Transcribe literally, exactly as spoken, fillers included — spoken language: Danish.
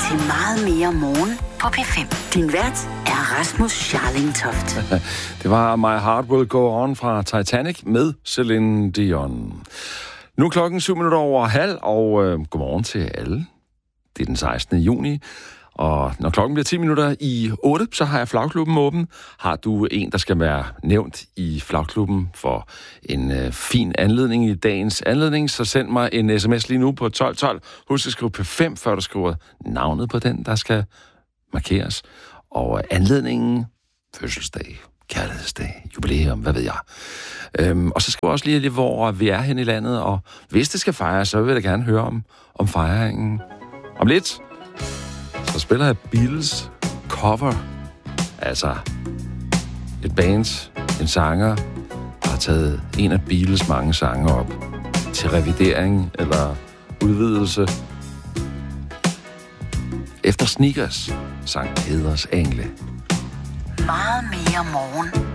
til Meget mere morgen på P fem. Din vært er Rasmus Scharling Toft. Det var My Heart Will Go On fra Titanic med Celine Dion. Nu er klokken syv minutter over halv, og øh, godmorgen til alle. Det er den sekstende juni, og når klokken bliver ti minutter i otte, så har jeg Flagklubben åben. Har du en, der skal være nævnt i Flagklubben for en øh, fin anledning i dagens anledning, så send mig en sms lige nu på tolv tolv. Husk at skrive P fem, før du skriver navnet på den, der skal markeres. Og anledningen, fødselsdag, kærlighedsdag, jubilæum, hvad ved jeg. Øhm, og så skal vi også lige, hvor vi er hen i landet, og hvis det skal fejres, så vil jeg da gerne høre om, om fejringen. Om lidt, så spiller jeg Beatles cover. Altså, et band, en sanger, der har taget en af Beatles mange sange op til revidering eller udvidelse. Efter Sneakers sang Heders Engle. Meget mere morgen.